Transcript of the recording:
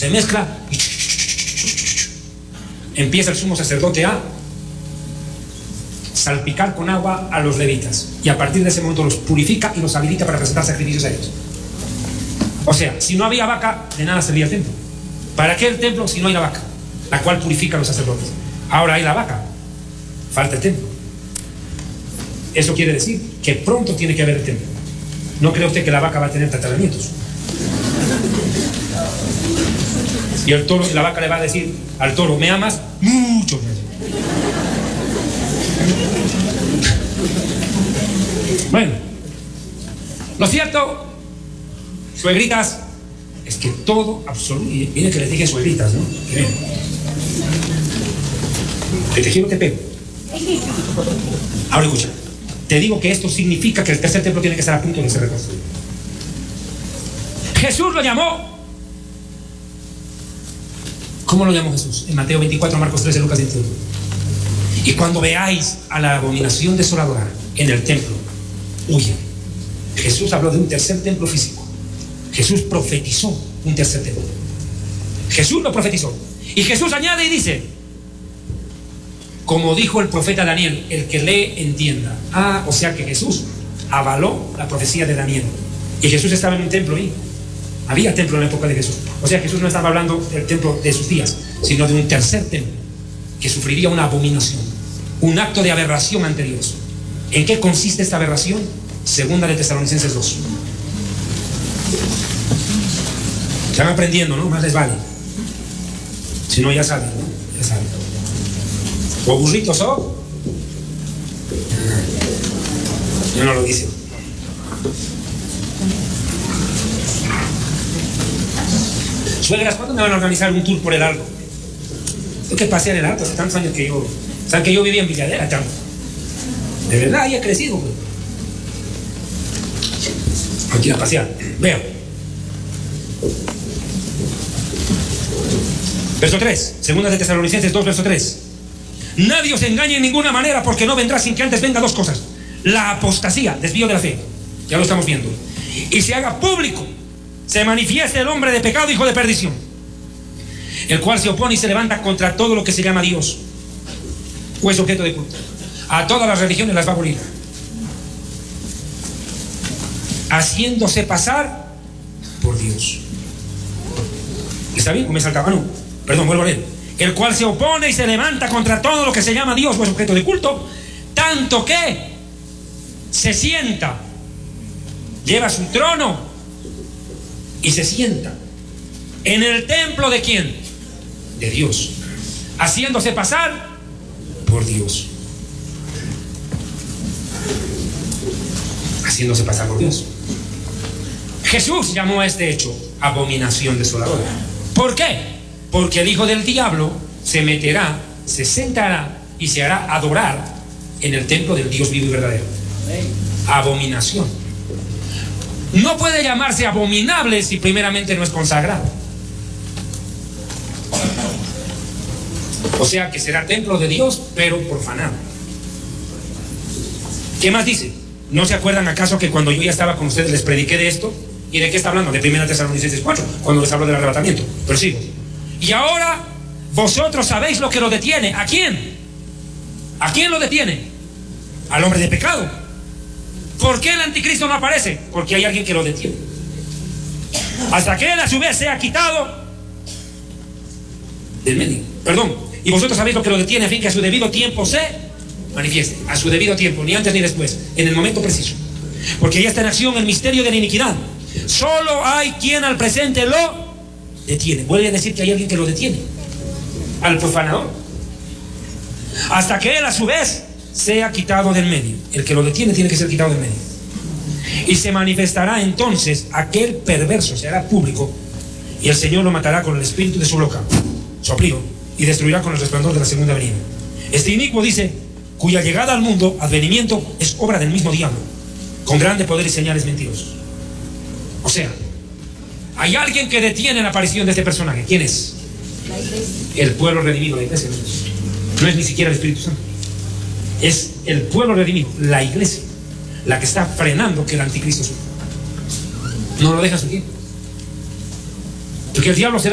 se mezcla y empieza el sumo sacerdote a salpicar con agua a los levitas, y a partir de ese momento los purifica y los habilita para presentar sacrificios a ellos. O sea, si no había vaca, de nada servía el templo. ¿Para qué el templo si no hay la vaca, la cual purifica a los sacerdotes? Ahora hay la vaca, falta el templo. Eso quiere decir que pronto tiene que haber el templo. ¿No cree usted que la vaca va a tener tratamientos? Y el toro, la vaca le va a decir al toro: ¿me amas? Mucho. Bueno, lo cierto, suegritas, es que todo absoluto. Y miren que les dije suegritas, ¿no? Que te quiero, te pego. Ahora escucha, te digo que esto significa que el tercer templo tiene que estar a punto de ser reconstruido. Jesús lo llamó. ¿Cómo lo llamó Jesús? En Mateo 24, Marcos 13, Lucas 21. Y cuando veáis a la abominación desoladora en el templo, huyan. Jesús habló de un tercer templo físico. Jesús profetizó un tercer templo. Jesús lo profetizó. Y Jesús añade y dice, como dijo el profeta Daniel, el que lee entienda. O sea que Jesús avaló la profecía de Daniel. Y Jesús estaba en un templo ahí. Había templo en la época de Jesús. O sea, Jesús no estaba hablando del templo de sus días, sino de un tercer templo que sufriría una abominación, un acto de aberración ante Dios. ¿En qué consiste esta aberración? Segunda de Tesalonicenses 2. Están aprendiendo, ¿no? Más les vale. Si no, ya saben, ¿no? Ya saben. ¿O burritos o? Yo no lo dice. Suegras, ¿cuándo me van a organizar un tour por el Alto? Yo que pasé en el Alto hace tantos años que yo... ¿Saben que yo vivía en Villadera, chamo? De verdad, ahí he crecido, pues. Aquí a pasear. Vean. Verso 3. Segunda de Tesalonicenses 2, verso 3. Nadie os engañe en ninguna manera, porque no vendrá sin que antes venga dos cosas: la apostasía, desvío de la fe, ya lo estamos viendo, y se haga público, se manifieste el hombre de pecado, hijo de perdición, el cual se opone y se levanta contra todo lo que se llama Dios o es objeto de culto. A todas las religiones las va a abolir, haciéndose pasar por Dios. ¿Está bien? Comienza el cabano. Perdón, vuelvo a leer. El cual se opone y se levanta contra todo lo que se llama Dios o es objeto de culto, tanto que se sienta, lleva su trono y se sienta en el templo de ¿quién? De Dios, haciéndose pasar por Dios. Haciéndose pasar por Dios. Jesús llamó a este hecho abominación desoladora. ¿Por qué? Porque el hijo del diablo se meterá, se sentará y se hará adorar en el templo del Dios vivo y verdadero. Abominación. No puede llamarse abominable si primeramente no es consagrado. O sea que será templo de Dios, pero profanado. ¿Qué más dice? ¿No se acuerdan acaso que cuando yo ya estaba con ustedes les prediqué de esto? ¿Y de qué está hablando? De 1 Tesalonicenses 4, cuando les hablo del arrebatamiento. Pero sigo. Y ahora vosotros sabéis lo que lo detiene. ¿A quién? ¿A quién lo detiene? Al hombre de pecado. ¿Por qué el anticristo no aparece? Porque hay alguien que lo detiene. Hasta que él a su vez sea quitado del medio. Perdón. Y vosotros sabéis lo que lo detiene, a fin que a su debido tiempo se manifieste. A su debido tiempo, ni antes ni después, en el momento preciso. Porque ya está en acción el misterio de la iniquidad. Solo hay quien al presente lo detiene. Vuelve a decir que hay alguien que lo detiene. Al profanador. Hasta que él a su vez sea quitado del medio. El que lo detiene tiene que ser quitado del medio. Y se manifestará entonces aquel perverso, se hará público, y el Señor lo matará con el espíritu de su boca, soplido, y destruirá con el resplandor de la segunda venida. Este inicuo dice, cuya llegada al mundo, advenimiento, es obra del mismo diablo, con grande poder y señales mentirosos. O sea, hay alguien que detiene la aparición de este personaje. ¿Quién es? La iglesia. El pueblo redimido, la iglesia. No es ni siquiera el Espíritu Santo. Es el pueblo redimido, la iglesia, la que está frenando que el anticristo suba. No lo deja subir. Porque el diablo será